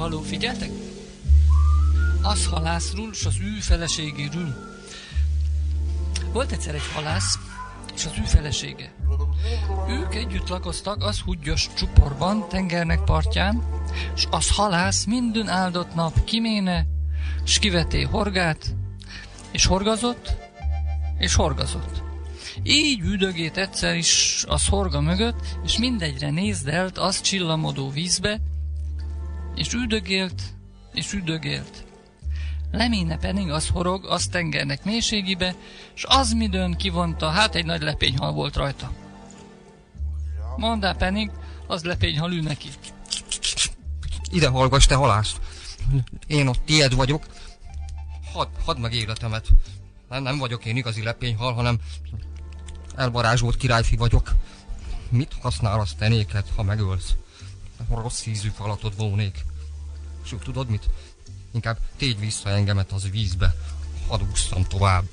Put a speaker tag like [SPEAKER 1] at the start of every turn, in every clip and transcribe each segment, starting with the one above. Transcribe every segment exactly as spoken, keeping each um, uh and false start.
[SPEAKER 1] halló, figyeltek? Az halászról és az ő feleségéről. Volt egyszer egy halász és az ő felesége. Ők együtt lakoztak az húgyos csuporban, tengernek partján, s az halász minden áldott nap kiméne, s kiveté horgát, és horgazott, és horgazott. Így üdögét egyszer is az horga mögött, és mindegyre nézdelt az csillamodó vízbe, és üdögélt, és üdögélt. Leméne pedig az horog, az tengernek mélységibe, s az midőn kivonta, hát egy nagy lepényhal volt rajta. Mondá pedig, az lepényhal ül neki.
[SPEAKER 2] Ide hallgass, te halász! Én ott tiéd vagyok. Hadd, hadd meg életemet. Nem, nem vagyok én igazi lepényhal, hanem elvarázsolt királyfi vagyok. Mit használsz te néked, ha megölsz? Rossz ízű falatod volnék. És úgy tudod mit? Inkább tégy vissza engemet az vízbe. Hadd ússzam tovább.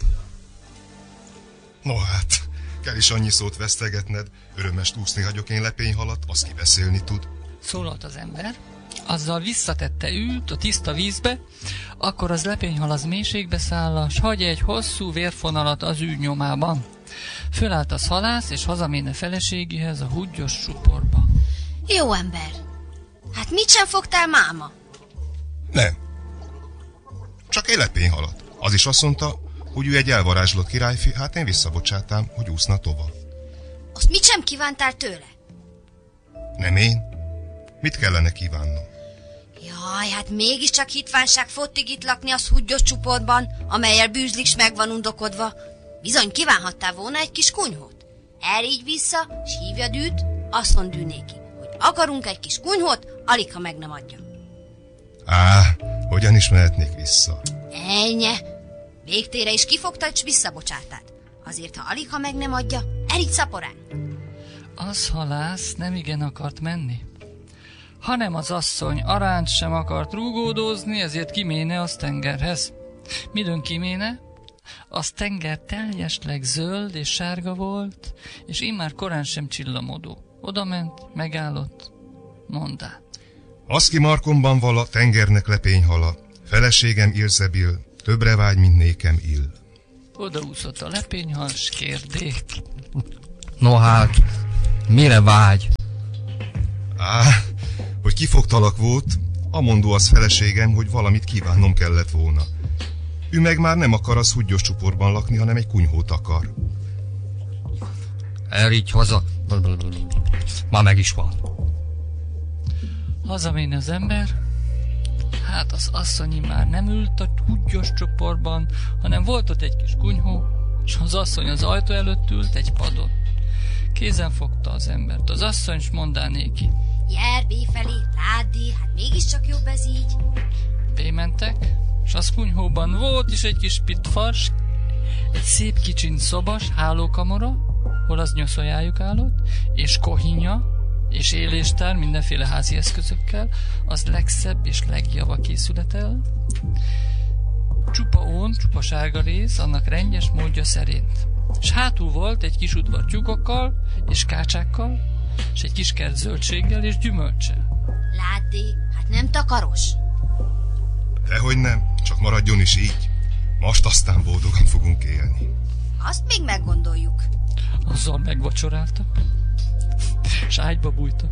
[SPEAKER 3] No hát, kell is annyi szót vesztegetned. Örömest úszni hagyok én lepényhalat, az ki beszélni tud.
[SPEAKER 1] Szólalt az ember, azzal visszatette őt a tiszta vízbe, akkor az lepényhal az mélységbe száll, s hagyja egy hosszú vérfonalat az ő nyomában. Fölállt az halász, és hazaméne feleségéhez a húgyos csuporba.
[SPEAKER 4] Jó ember, hát mit sem fogtál máma?
[SPEAKER 3] Nem. Csak egy lepényhalat. Az is azt mondta, hogy ő egy elvarázslott királyfi, hát én visszabocsátám, hogy úszna tovább.
[SPEAKER 4] Azt mit sem kívántál tőle?
[SPEAKER 3] Nem én? Mit kellene kívánnom?
[SPEAKER 4] Jaj, hát mégiscsak hitvánság fottig itt lakni az húgyos csuportban, amelyel bűzlik s meg van undokodva. Bizony kívánhattál volna egy kis kunyhót. Erígy vissza, s hívjad őt, azt mond ő néki, hogy akarunk egy kis kunyhót, alig ha meg nem adja.
[SPEAKER 3] Á, hogyan is mehetnék vissza?
[SPEAKER 4] Ennyi. Végtére is kifogtad, s visszabocsátát. Azért, ha alig ha meg nem adja, erígy szaporán.
[SPEAKER 1] Az halász nem igen akart menni, hanem az asszony arányt sem akart rúgódózni, ezért kiméne az tengerhez. Midőn kiméne, az tenger teljesleg zöld és sárga volt, és immár korán sem csillamodó. Oda ment, megállott, mondá.
[SPEAKER 3] Az ki markomban vala, tengernek lepényhala, feleségem Ilzebil, többre vágy, mint nékem ill.
[SPEAKER 1] Odaúszott a lepényhal, s kérdé.
[SPEAKER 2] No hát, mire vágy?
[SPEAKER 3] Á, hogy kifogtalak volt, amondó az feleségem, hogy valamit kívánnom kellett volna. Ő meg már nem akar az húgyos csuportban lakni, hanem egy kunyhót akar.
[SPEAKER 2] Erígy haza. Már meg is van.
[SPEAKER 1] Hazaméne az ember, hát az asszonyi már nem ült a húgyos csoportban, hanem volt ott egy kis kunyhó, és az asszony az ajtó előtt ült egy padon. Kézen fogta az embert az asszony, s mondá néki.
[SPEAKER 4] Jár béfelé, láddi, hát mégiscsak jobb ez így.
[SPEAKER 1] Bémentek, s az kunyhóban volt is egy kis pitfars, egy szép kicsin szobas hálókamara, hol az nyoszójájuk állott, és kohinja, és éléstár mindenféle házi eszközökkel, az legszebb és legjava készületel. Csupa ón, csupa sárga rész, annak rendes módja szerint. S hátul volt egy kis udvar tyúkokkal, és kácsákkal, és egy kis kert zöldséggel és gyümölcsel.
[SPEAKER 4] Láddi, hát nem takaros?
[SPEAKER 3] Dehogy nem, csak maradjon is így. Most aztán boldogan fogunk élni.
[SPEAKER 4] Azt még meggondoljuk.
[SPEAKER 1] Azzal megvacsoráltak, s ágyba bújtak.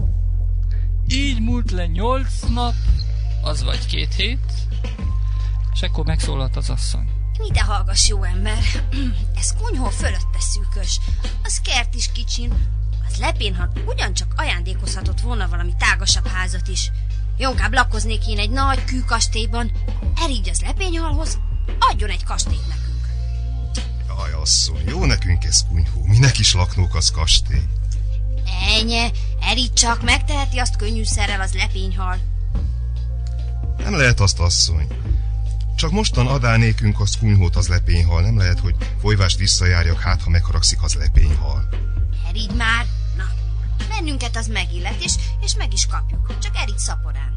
[SPEAKER 1] Így múlt le nyolc nap, az vagy két hét, és ekkor megszólalt az asszony.
[SPEAKER 4] Ide hallgass, jó ember, ez kunyhó fölötte szűkös, az kert is kicsin, az lepényhal ugyancsak ajándékozhatott volna valami tágasabb házat is. Jónkább lakoznék én egy nagy kőkastélyban, erígy az lepényhalhoz, adjon egy kastélyt nekünk.
[SPEAKER 3] Jaj, asszony, jó nekünk ez kunyhó, minek is laknók az kastély.
[SPEAKER 4] Ennyi, erígy csak, megteheti azt könnyűszerrel az lepényhal.
[SPEAKER 3] Nem lehet azt, asszony. Csak mostan adá nékünk az kunyhót az lepényhal, nem lehet, hogy folyvást visszajárjak, hát ha megharagszik az lepényhal.
[SPEAKER 4] Erígy már, na, bennünket az megillet, és, és meg is kapjuk, csak erígy szaporán.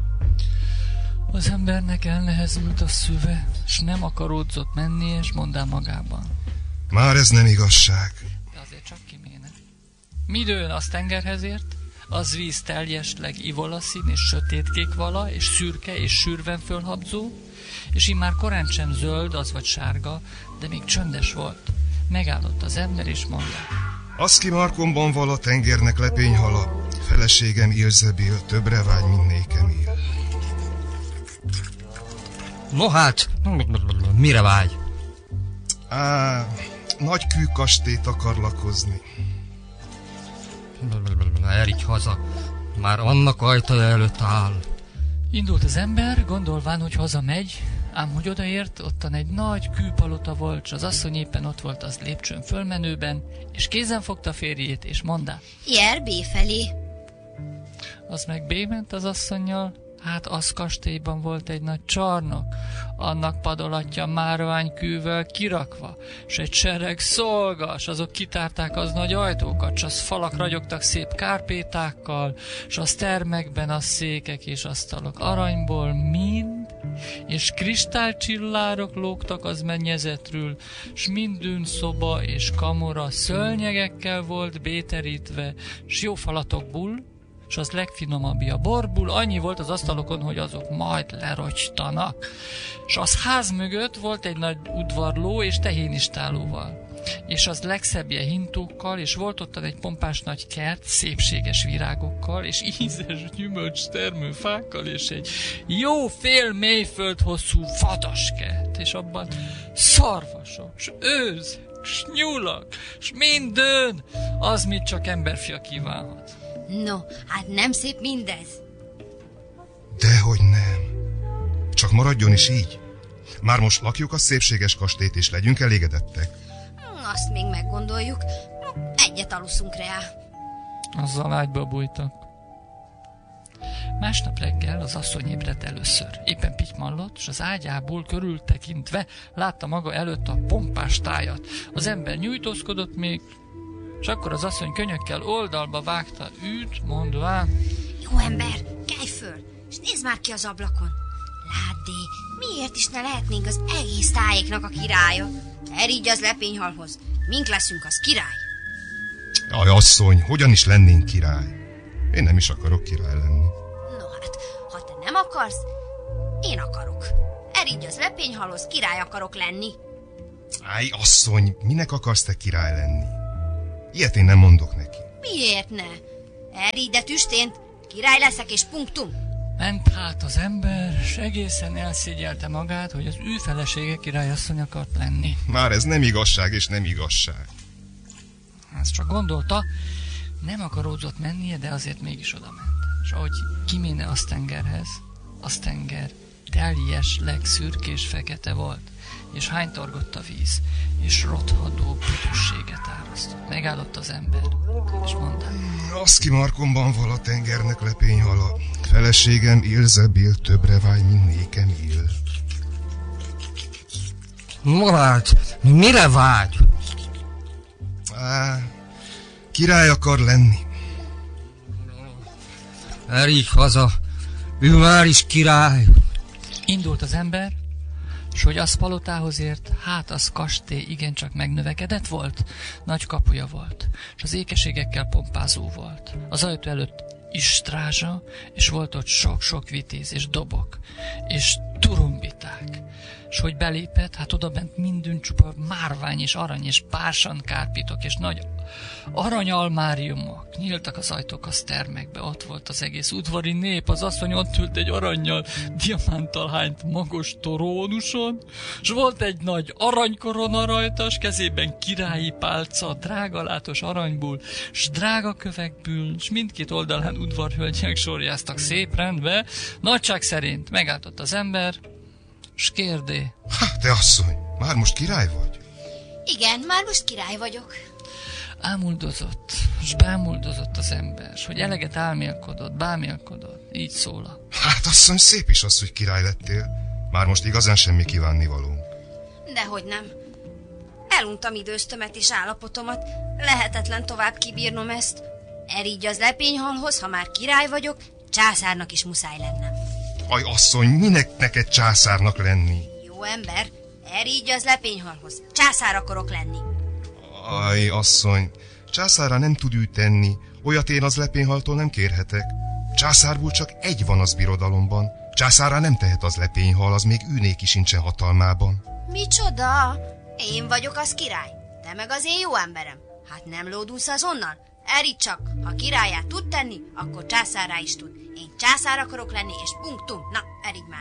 [SPEAKER 1] Az embernek elnehezült a szüve, s nem akaródzott menni, és mondá magában.
[SPEAKER 3] Már ez nem igazság.
[SPEAKER 1] De azért csak kiméne. Midőn az tengerhez ért, Az víz teljesleg ivolaszín és sötétkék vala, és szürke és sűrven fölhabzó, és immár korán sem zöld, az vagy sárga, de még csöndes volt. Megállott az ember, és mondta:
[SPEAKER 3] Aszki markomban val a tengernek lepényhala, feleségem Ilzebil többre vágy, mint nékem él.
[SPEAKER 2] No hát, mire vágy?
[SPEAKER 3] Á, nagy kű kastélyt akar lakozni.
[SPEAKER 2] Erígy haza, már annak ajtaja előtt áll.
[SPEAKER 1] Indult az ember, gondolván, hogy hazamegy, ám hogy odaért, ottan egy nagy kőpalota volt, s az asszony éppen ott volt az lépcsőn fölmenőben, és kézen fogta férjét, és mondta:
[SPEAKER 4] Jel B felé.
[SPEAKER 1] Az meg bément az asszonnyal, hát az kastélyban volt egy nagy csarnok, annak padolatja márványkővel kirakva, s egy sereg szolga, s azok kitárták az nagy ajtókat, s az falak ragyogtak szép kárpétákkal, s az termekben az székek és asztalok aranyból mind, és kristálycsillárok lógtak az mennyezetről, s mindün szoba és kamora szőnyegekkel volt béterítve, s jó falatokból, s az legfinomabbja borból, annyi volt az asztalokon, hogy azok majd lerogytanak. S az ház mögött volt egy nagy udvarló és tehénistálóval, és az legszebbje hintókkal, és volt ottan egy pompás nagy kert, szépséges virágokkal, és ízes gyümölcs termő fákkal, és egy jó fél mélyföld hosszú vadaskert, és abban szarvasok, s őzek, s nyulak, s mindön, az, mit csak emberfia kívánhat.
[SPEAKER 4] No, hát nem szép mindez?
[SPEAKER 3] Dehogy nem. Csak maradjon is így. Már most lakjuk a szépséges kastélyt, és legyünk elégedettek.
[SPEAKER 4] Azt még meggondoljuk. Egyet aluszunk rá.
[SPEAKER 1] Azzal ágyba bújtak. Másnap reggel az asszony ébredt először. Éppen pitymallott, és az ágyából körültekintve látta maga előtt a pompás tájat. Az ember nyújtózkodott még, és akkor az asszony könyökkel oldalba vágta őt, mondván:
[SPEAKER 4] Jó ember, kelj föl, és nézd már ki az ablakon. Ládd, miért is ne lehetnénk az egész tájéknak a királya? Erígy az lepényhalhoz, mink leszünk az király.
[SPEAKER 3] Aj, asszony, hogyan is lennénk király? Én nem is akarok király lenni.
[SPEAKER 4] No hát, ha te nem akarsz, én akarok. Erígy az lepényhalhoz, király akarok lenni.
[SPEAKER 3] Áj, asszony, minek akarsz te király lenni? Ilyet én nem mondok neki.
[SPEAKER 4] Miért ne? Erígy, de tüstént, király leszek és punktum.
[SPEAKER 1] Ment hát az ember, s egészen elszégyelte magát, hogy az ő felesége királyasszony akart lenni.
[SPEAKER 3] Már ez nem igazság és nem igazság.
[SPEAKER 1] Ezt csak gondolta, nem akaródzott mennie, de azért mégis oda ment. És ahogy kiméne az tengerhez, az tenger teljesleg szürkés fekete volt, és hánytorgott a víz, és rothadó büdösséget árasztott. Megállott az ember, és mondta:
[SPEAKER 3] Aszki markomban val a tengernek lepényhala, feleségem Ilzebil többre vágy, mint nékem él.
[SPEAKER 2] No hát, mire vágy?
[SPEAKER 3] Á, király akar lenni.
[SPEAKER 2] Erígy haza, ő már is király.
[SPEAKER 1] Indult az ember, s hogy az palotához ért, hát az kastély igencsak megnövekedett volt, nagy kapuja volt, és az ékeségekkel pompázó volt. Az ajtó előtt is strázsa, és volt ott sok-sok vitéz, és dobok, és turumbiták. És hogy belépett, hát oda bent mindün csupa márvány, és arany, és bársan kárpitok, és nagy aranyalmáriumok. Nyíltak az ajtók az termekbe, ott volt az egész udvari nép, az asszony ott ült egy aranyjal, diamántal hányt magos trónuson, és volt egy nagy aranykorona rajta, s kezében királyi pálca, drágalátos aranyból, s drága kövekből, s mindkét oldalán udvarhölgyek sorjáztak szép rendbe. Nagyság szerint megálltott az ember, s kérdé:
[SPEAKER 3] Ha, te asszony, már most király vagy?
[SPEAKER 4] Igen, már most király vagyok.
[SPEAKER 1] Ámuldozott, s bámuldozott az ember, s hogy eleget álmélkodott, bámélkodott, így szóla:
[SPEAKER 3] Hát asszony, szép is az, hogy király lettél. Már most igazán semmi kívánnivalónk.
[SPEAKER 4] Dehogy nem. Eluntam időztömet és állapotomat, lehetetlen tovább kibírnom ezt. Erígy az lepényhalhoz, ha már király vagyok, császárnak is muszáj lennem.
[SPEAKER 3] Aj, asszony, minek neked császárnak lenni?
[SPEAKER 4] Jó ember, erígy az lepényhalhoz, császár akarok lenni.
[SPEAKER 3] Aj, asszony, császára nem tud ő tenni, Olyat én az lepényhaltól nem kérhetek. Császárból csak egy van az birodalomban. Császárra nem tehet az lepényhal, az még ő néki sincsen hatalmában.
[SPEAKER 4] Micsoda? Én vagyok az király, te meg az én jó emberem. Hát nem lódulsz azonnal? Eri csak, ha királyát tud tenni, akkor császárrá is tud. Én császár akarok lenni, és punktum. Na, erig már.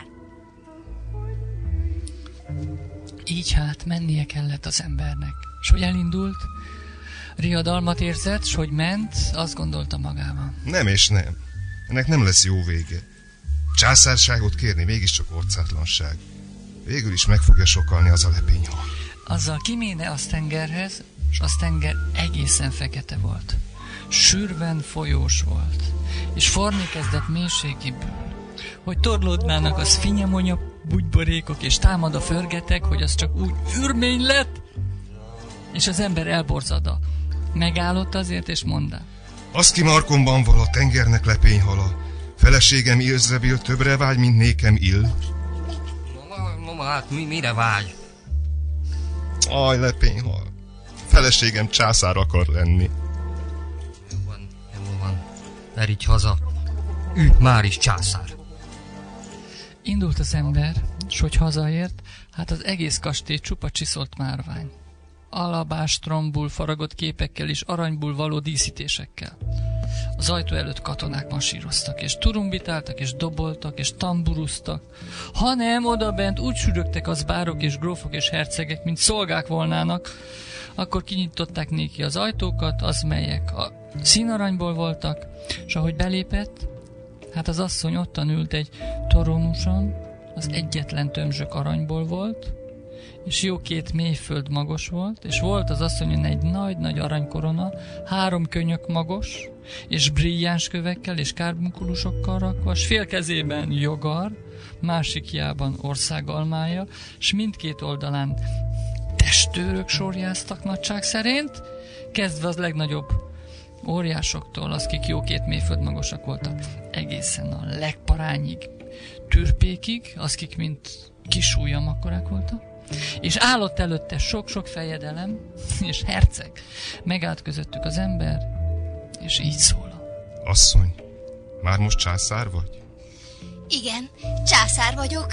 [SPEAKER 1] Így hát mennie kellett az embernek. S hogy elindult, riadalmat érzett, s hogy ment, azt gondolta magában.
[SPEAKER 3] Nem és nem. Ennek nem lesz jó vége. Császárságot kérni mégiscsak orcátlanság. Végül is meg fogja sokalni az a lepényhal.
[SPEAKER 1] Azzal kiméne az tengerhez, s az tenger egészen fekete volt. Sűrben folyós volt, és forni kezdett mélységiből. Hogy torlódnának az finyemonya bugyborékok, és támad a förgetek, hogy az csak úgy ürmény lett, és az ember elborzada. Megállott azért, és mondta.
[SPEAKER 3] Az ki markomban val a tengernek lepényhala. Feleségem Ilzebil többre vágy, mint nékem ill.
[SPEAKER 2] No, no, hát mi, mire vágy?
[SPEAKER 3] Aj, lepényhal. Feleségem császár akar lenni.
[SPEAKER 2] Jó van, jó van. Erígy haza. Ő már is császár.
[SPEAKER 1] Indult az ember, s hogy hazaért, hát az egész kastély csupa csiszolt márvány. Alabástromból faragott képekkel és aranyból való díszítésekkel. Az ajtó előtt katonák masíroztak, és turumbitáltak, és doboltak, és tamburuztak, hanem odabent úgy sürögtek az bárok és grófok és hercegek, mint szolgák volnának. Akkor kinyitották néki az ajtókat, az melyek a színaranyból voltak, és ahogy belépett, hát az asszony ottan ült egy toronuson, az egyetlen tömzsök aranyból volt, és jó két mélyföld magos volt, és volt az asszonyon egy nagy-nagy aranykorona, három könyök magos, és brilliáns kövekkel és kárbunkulosokkal rakva, s fél kezében jogar, másikjában országalmája, s mindkét oldalán testőrök sorjáztak nagyság szerint, kezdve az legnagyobb óriásoktól, azkik jó két mélyföld magasak voltak, egészen a legparányig, türpékig, azkik mint kis ujjam akkorák voltak, és állott előtte sok-sok fejedelem, és herceg. Megállt közöttük az ember, és így szól.
[SPEAKER 3] Asszony, már most császár vagy?
[SPEAKER 4] Igen, császár vagyok.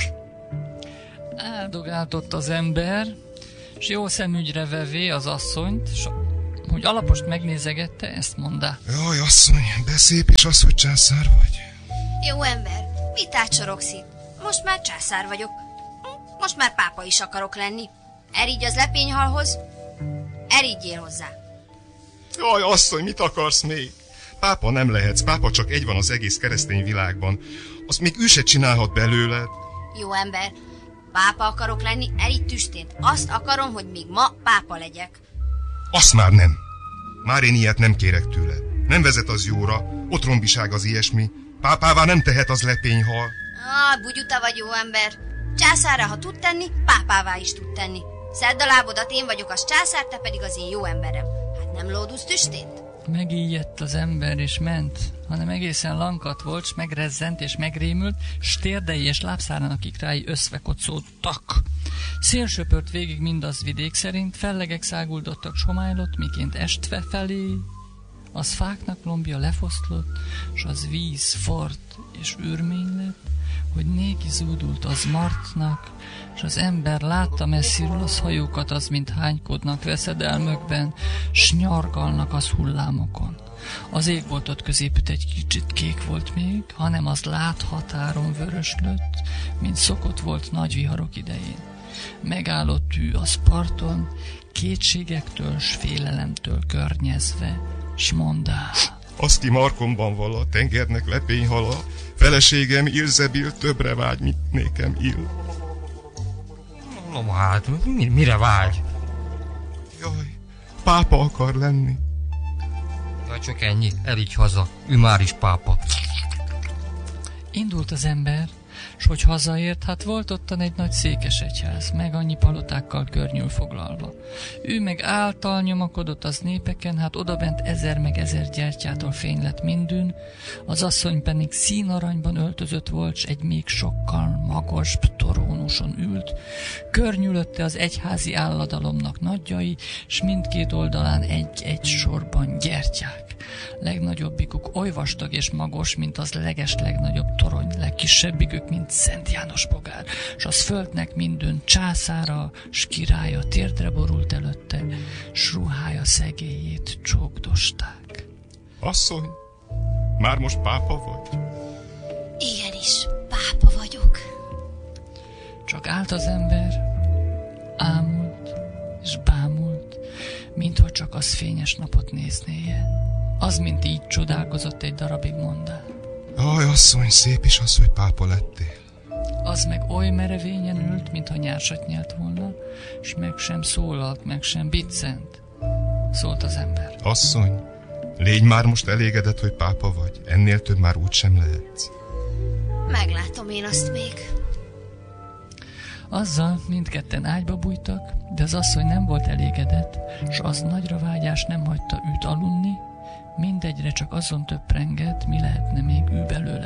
[SPEAKER 1] Áldogált ott az ember, és jó szemügyre vevé az asszonyt, s hogy alapost megnézegette, ezt mondta.
[SPEAKER 3] Jaj, asszony, de szép is az, hogy császár vagy.
[SPEAKER 4] Jó ember, mit átsorogsz itt? Most már császár vagyok. Most már pápa is akarok lenni. Erigy az lepényhalhoz, erigyél hozzá.
[SPEAKER 3] Jaj, asszony, mit akarsz még? Pápa nem lehetsz, pápa csak egy van az egész keresztény világban. Azt még ő se csinálhat belőled.
[SPEAKER 4] Jó ember, pápa akarok lenni, erigy tüstént. Azt akarom, hogy még ma pápa legyek.
[SPEAKER 3] Azt már nem. Már én ilyet nem kérek tőle. Nem vezet az jóra, otrombiság az ilyesmi. Pápává nem tehet az lepényhal.
[SPEAKER 4] Ah, bugyuta vagy, jó ember. Császárra, ha tud tenni, pápává is tud tenni. Szedd a lábodat, én vagyok az császár, te pedig az én jó emberem. Hát nem lódulsz tüstént?
[SPEAKER 1] Megijedt az ember, és ment, hanem egészen lankat volt, s megrezzent és megrémült, s térdei és lábszárának ikrái összvekocódtak. Szél söpört végig mindaz vidék szerint, fellegek száguldottak somálylott, miként estve felé, az fáknak lombja lefoszlott, s az víz fort és ürmény lett, hogy néki zúdult az martnak, s az ember látta messziről az hajókat, az mint hánykodnak veszedelmökben, s nyargalnak az hullámokon. Az égboltot középütt egy kicsit kék volt még, hanem az láthatáron vöröslött, mint szokott volt nagy viharok idején. Megállott ő az parton, kétségektől s félelemtől környezve, s mondá.
[SPEAKER 3] Azt ki markomban val a tengernek lepényhala, feleségem Ilzebil többre vágy, mint nékem ill.
[SPEAKER 2] No, hát, mi, mire vágy?
[SPEAKER 3] Jaj, pápa akar lenni.
[SPEAKER 2] Jaj, csak ennyi, erígy haza, ő már is pápa.
[SPEAKER 1] Indult az ember, S hogy hazaért, hát volt ottan egy nagy székesegyház, meg annyi palotákkal környül foglalva. Ő meg által nyomakodott az népeken, hát odabent ezer meg ezer gyertyától fény lett mindün, az asszony pedig színaranyban öltözött volt, s egy még sokkal magasbb torónuson ült, környülötte az egyházi álladalomnak nagyjai, s mindkét oldalán egy-egy sorban gyertyák. Legnagyobbikuk oly vastag és magos, mint az leges legnagyobb torony, legkisebbikük, mint Szent János bogár, s az földnek mindön császára, s királya térdre borult előtte, s ruhája szegélyét csókdosták.
[SPEAKER 3] Asszony, már most pápa vagy?
[SPEAKER 4] Igenis, pápa vagyok.
[SPEAKER 1] Csak állt az ember, ámult és bámult, minthogy csak az fényes napot néznéje. Az, mint így csodálkozott egy darabig mondá.
[SPEAKER 3] Aj, asszony, szép is az, hogy pápa lettél.
[SPEAKER 1] Az meg oly merevényen ült, mintha nyársat nyelt volna, s meg sem szólalt, meg sem biccent. Szólt az ember.
[SPEAKER 3] Asszony, légy már most elégedett, hogy pápa vagy. Ennél több már úgy sem lehetsz.
[SPEAKER 4] Meglátom én azt még.
[SPEAKER 1] Azzal mindketten ágyba bújtak, de az asszony nem volt elégedett, s az nagyra vágyás nem hagyta őt aludni, mindegyre csak azon töprengett, mi lehetne még ő belőle.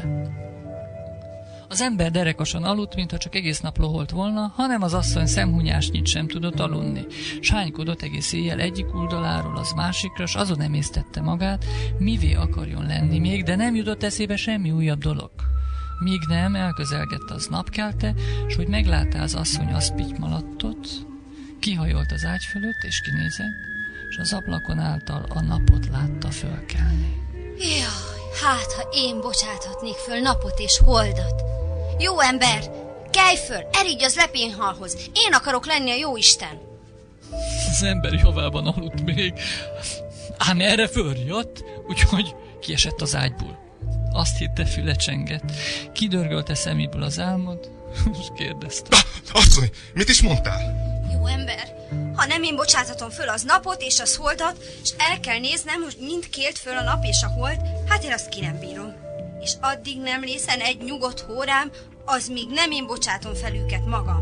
[SPEAKER 1] Az ember derekosan aludt, mintha csak egész nap loholt volna, hanem az asszony szemhunyásnyit sem tudott aludni. Sánykodott egész éjjel egyik oldaláról az másikra, s azon emésztette magát, mivé akarjon lenni még, de nem jutott eszébe semmi újabb dolog. Míg nem, elközelgett az napkelte, s hogy meglátta az asszony azt pitymalattot, kihajolt az ágy fölött, és kinézett, s az ablakon által a napot látta fölkelni.
[SPEAKER 4] Jaj, hát ha én bocsáthatnék föl napot és holdat. Jó ember, kelj föl, erígy az lepényhalhoz, én akarok lenni a jóisten.
[SPEAKER 1] Az ember javában aludt még, ám erre fölriadt, úgyhogy kiesett az ágyból. Azt hitte, füle csengett. Kidörgölte szeméből az álmod, és kérdezte.
[SPEAKER 3] Ah, asszony, mit is mondtál?
[SPEAKER 4] Jó ember, ha nem én bocsáthatom föl az napot és az holdat, és el kell néznem, hogy mind kélt föl a nap és a hold, hát én azt ki nem bírom. És addig nem lészen egy nyugodt hórám, az míg nem én bocsátom fel őket magam.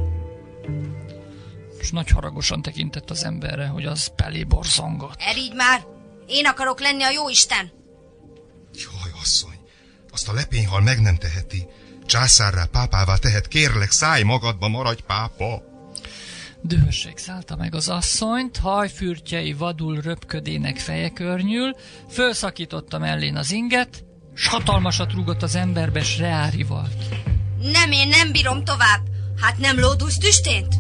[SPEAKER 1] És nagy haragosan tekintett az emberre, hogy az belé borzongott.
[SPEAKER 4] Erígy már, én akarok lenni a jóisten.
[SPEAKER 3] Jaj, asszony, azt a lepényhal meg nem teheti. Császárrá, pápává tehet, kérlek, szállj magadba, maradj pápa.
[SPEAKER 1] Dühösség szállta meg az asszonyt, hajfürtjei vadul röpködének feje környül, fölszakította mellén az inget, s hatalmasat rúgott az emberbe, s reárivalt.
[SPEAKER 4] Nem, én nem bírom tovább, hát nem lódulsz tüstént?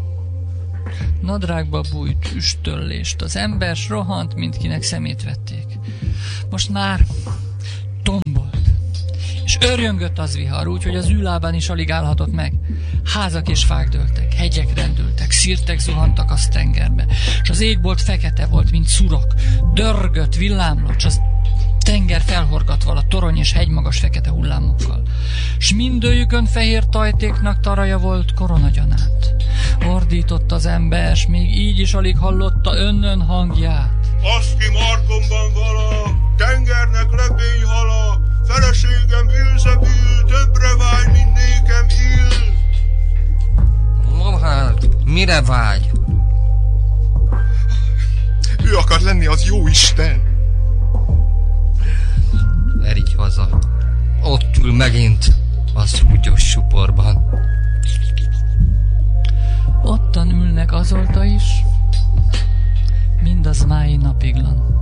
[SPEAKER 1] Nadrágba bújt üstöllést az ember, s rohant, mindkinek szemét vették. Most már tombolt, és örjöngött az vihar, úgy, hogy az űlábán is alig állhatott meg. Házak és fák dőltek, hegyek rendültek, szirtek zuhantak az tengerbe, és az égbolt fekete volt, mint szurok, dörgött, villámlott, s az tenger felhorgatva a torony és hegymagas fekete hullámokkal. S mindőjükön fehér tajtéknak taraja volt koronagyanát. Ordított az ember, s még így is alig hallotta önnön hangját.
[SPEAKER 3] Azt ki markomban vala, tengernek lepényhala, feleségem Ilzebil, többre vágy, mint nékem ill.
[SPEAKER 2] No hát, mire vágy?
[SPEAKER 3] Ő akar lenni az jó Isten.
[SPEAKER 2] Erígy haza. Ott ül megint az húgyos suporban.
[SPEAKER 1] Ottan ülnek azóta is, mind az mái napiglan.